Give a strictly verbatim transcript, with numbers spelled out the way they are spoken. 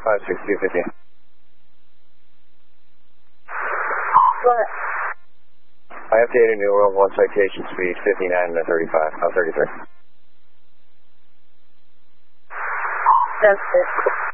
five six two fifty. What? I updated New World one citation speed fifty-nine to thirty-five, oh, thirty-three. That's it.